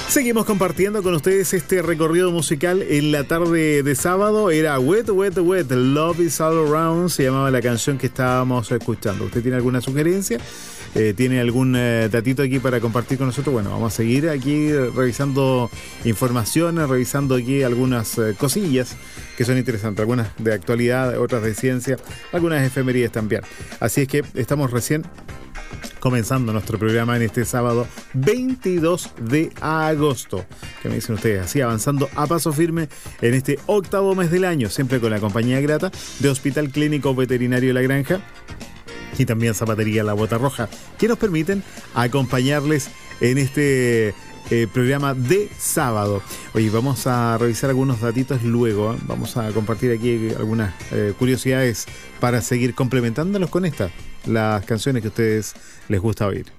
Seguimos compartiendo con ustedes este recorrido musical en la tarde de sábado. Era Wet, Wet, Wet, Love is All Around, se llamaba la canción que estábamos escuchando. ¿Usted tiene alguna sugerencia? ¿Tiene algún datito aquí para compartir con nosotros? Bueno, vamos a seguir aquí revisando informaciones, revisando aquí algunas cosillas que son interesantes, algunas de actualidad, otras de ciencia, algunas efemérides también. Así es que estamos recién comenzando nuestro programa en este sábado 22 de agosto. ¿Qué me dicen ustedes? Así avanzando a paso firme en este octavo mes del año, siempre con la compañía grata de Hospital Clínico Veterinario La Granja y también Zapatería La Bota Roja, que nos permiten acompañarles en este programa de sábado. Oye, vamos a revisar algunos datitos luego, ¿eh? Vamos a compartir aquí algunas curiosidades para seguir complementándolos con las canciones que a ustedes les gusta oír.